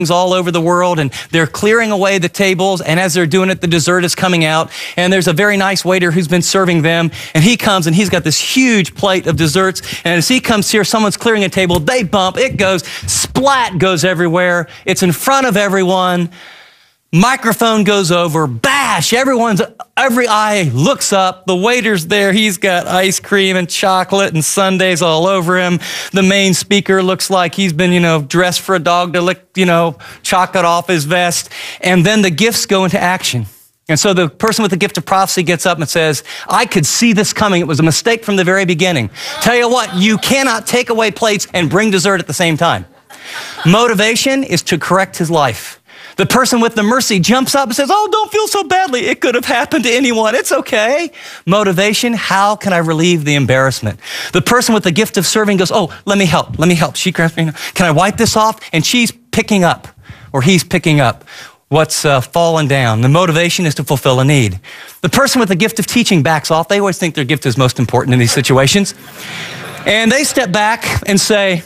all over the world, and they're clearing away the tables, and as they're doing it, the dessert is coming out, and there's a very nice waiter who's been serving them, and he comes and he's got this huge plate of desserts, and as he comes here, someone's clearing a table, they bump, it goes, splat goes everywhere, it's in front of everyone, microphone goes over, bash, every eye looks up, the waiter's there, he's got ice cream and chocolate and sundaes all over him. The main speaker looks like he's been, dressed for a dog to lick, chocolate off his vest. And then the gifts go into action. And so the person with the gift of prophecy gets up and says, I could see this coming. It was a mistake from the very beginning. Tell you what, you cannot take away plates and bring dessert at the same time. Motivation is to correct his life. The person with the mercy jumps up and says, oh, don't feel so badly. It could have happened to anyone. It's okay. Motivation, how can I relieve the embarrassment? The person with the gift of serving goes, oh, let me help. She grabs me. Can I wipe this off? And she's picking up, or he's picking up what's fallen down. The motivation is to fulfill a need. The person with the gift of teaching backs off. They always think their gift is most important in these situations. And they step back and say,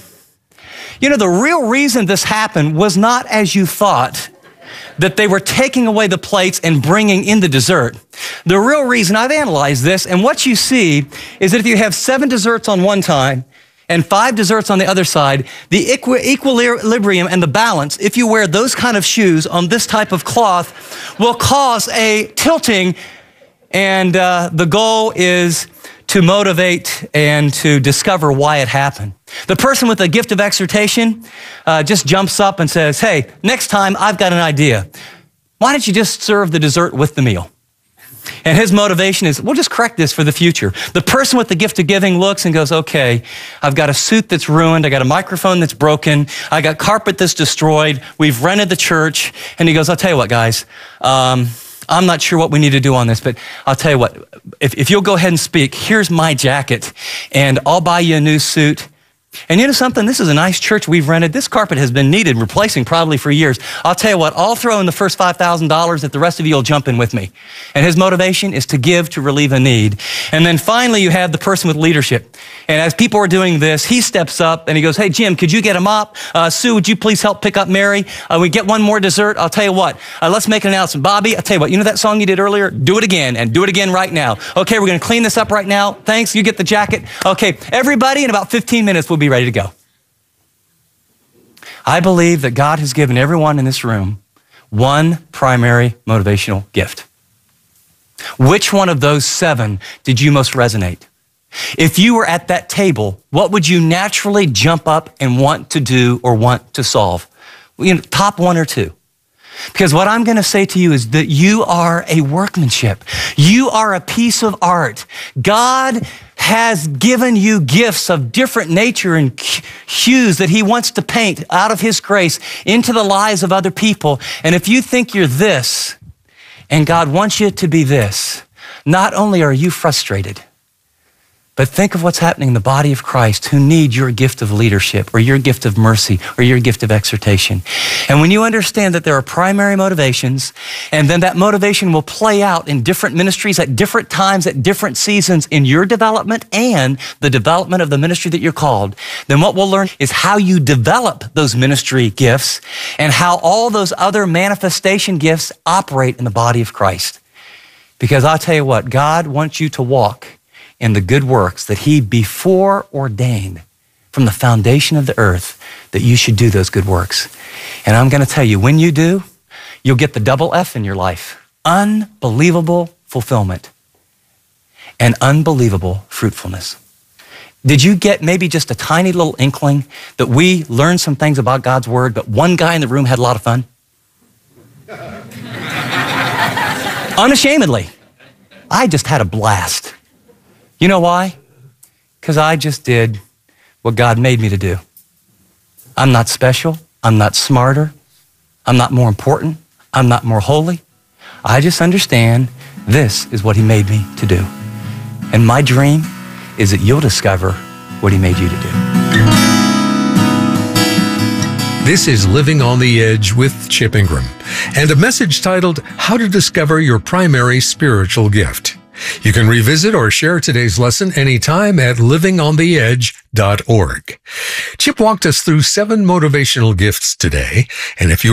the real reason this happened was not as you thought, that they were taking away the plates and bringing in the dessert. The real reason, I've analyzed this, and what you see is that if you have 7 desserts on one side and 5 desserts on the other side, the equilibrium and the balance, if you wear those kind of shoes on this type of cloth, will cause a tilting, and the goal is to motivate and to discover why it happened. The person with the gift of exhortation just jumps up and says, hey, next time I've got an idea. Why don't you just serve the dessert with the meal? And his motivation is, we'll just correct this for the future. The person with the gift of giving looks and goes, okay, I've got a suit that's ruined. I got a microphone that's broken. I got carpet that's destroyed. We've rented the church. And he goes, I'll tell you what, guys, I'm not sure what we need to do on this, but I'll tell you what, if you'll go ahead and speak, here's my jacket, and I'll buy you a new suit. And you know something? This is a nice church we've rented. This carpet has been needed replacing probably for years. I'll tell you what, I'll throw in the first $5,000 that the rest of you will jump in with me. And his motivation is to give to relieve a need. And then finally, you have the person with leadership. And as people are doing this, he steps up and he goes, hey, Jim, could you get a mop? Sue, would you please help pick up Mary? We get one more dessert. I'll tell you what, let's make an announcement. Bobby, I'll tell you what, you know that song you did earlier? Do it again, and do it again right now. Okay, we're going to clean this up right now. Thanks, you get the jacket. Okay, everybody, in about 15 minutes, we'll be ready to go. I believe that God has given everyone in this room one primary motivational gift. Which one of those 7 did you most resonate? If you were at that table, what would you naturally jump up and want to do or want to solve? Top 1 or 2. Because what I'm going to say to you is that you are a workmanship. You are a piece of art. God has given you gifts of different nature and hues that he wants to paint out of his grace into the lives of other people. And if you think you're this, and God wants you to be this, not only are you frustrated, but think of what's happening in the body of Christ who need your gift of leadership or your gift of mercy or your gift of exhortation. And when you understand that there are primary motivations, and then that motivation will play out in different ministries at different times, at different seasons in your development and the development of the ministry that you're called, then what we'll learn is how you develop those ministry gifts and how all those other manifestation gifts operate in the body of Christ. Because I'll tell you what, God wants you to walk in the good works that he before ordained from the foundation of the earth that you should do those good works. And I'm going to tell you, when you do, you'll get the double F in your life. Unbelievable fulfillment and unbelievable fruitfulness. Did you get maybe just a tiny little inkling that we learned some things about God's word, but one guy in the room had a lot of fun? Unashamedly. I just had a blast. You know why? Because I just did what God made me to do. I'm not special. I'm not smarter. I'm not more important. I'm not more holy. I just understand this is what he made me to do. And my dream is that you'll discover what he made you to do. This is Living on the Edge with Chip Ingram, and a message titled, How to Discover Your Primary Spiritual Gift. You can revisit or share today's lesson anytime at livingontheedge.org. Chip walked us through 7 motivational gifts today, and if you